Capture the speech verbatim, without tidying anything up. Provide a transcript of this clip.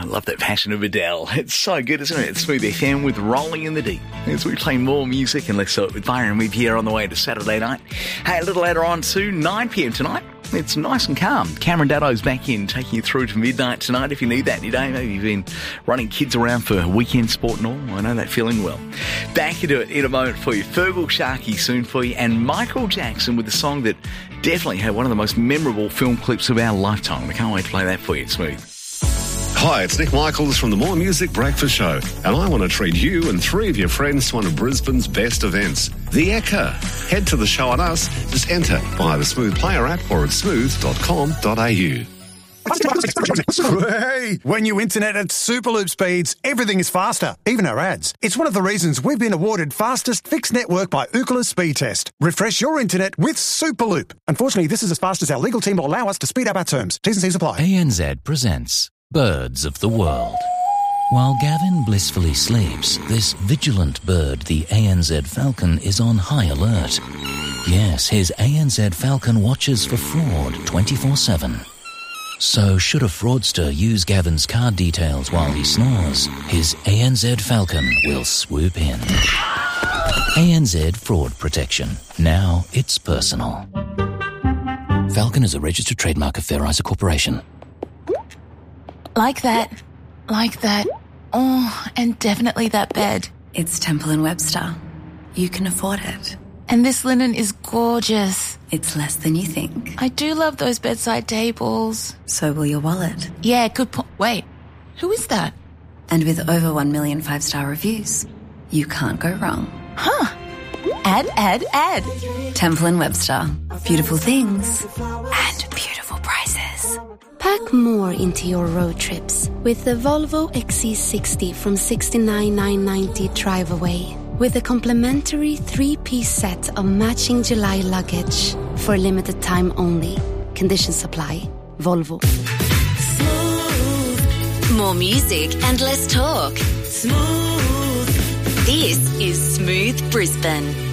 love that passion of Adele. It's so good, isn't it? It's Smooth F M with Rolling in the Deep. As we play more music and let's start with Byron Weeb here on the way to Saturday night. Hey, a little later on to nine p.m. tonight. It's nice and calm. Cameron Daddo's back in, taking you through to midnight tonight if you need that in your day. Maybe you've been running kids around for weekend sport and all. I know that feeling well. Back into it in a moment for you. Fergal Sharkey soon for you. And Michael Jackson with a song that definitely had one of the most memorable film clips of our lifetime. I can't wait to play that for you. It's Smooth. Hi, it's Nick Michaels from the More Music Breakfast Show, and I want to treat you and three of your friends to one of Brisbane's best events, The Ekka. Head to the show on us, just enter via the Smooth Player app or at smooth dot com dot a u. Hey, when you internet at Superloop speeds, everything is faster, even our ads. It's one of the reasons we've been awarded fastest fixed network by Ookla Speed Test. Refresh your internet with Superloop. Unfortunately, this is as fast as our legal team will allow us to speed up our terms. T's and C's apply. A N Z presents Birds of the World. While Gavin blissfully sleeps, this vigilant bird, the A N Z falcon, is on high alert. Yes, his A N Z falcon watches for fraud twenty-four seven. So should a fraudster use Gavin's card details while he snores, his A N Z falcon will swoop in. A N Z Fraud Protection. Now it's personal. Falcon is a registered trademark of Fair Isa Corporation. Like that. Like that. Oh, and definitely that bed. It's Temple and Webster. You can afford it. And this linen is gorgeous. It's less than you think. I do love those bedside tables. So will your wallet. Yeah, good point. Wait, who is that? And with over one million five-star reviews, you can't go wrong. Huh. Add, add, add. Temple and Webster. Beautiful things. And beautiful prices. Pack more into your road trips with the Volvo X C sixty from sixty-nine thousand nine hundred ninety drive away. With a complimentary three-piece set of matching July luggage for a limited time only. Conditions supply. Volvo. Smooth. More music and less talk. Smooth. This is Smooth Brisbane.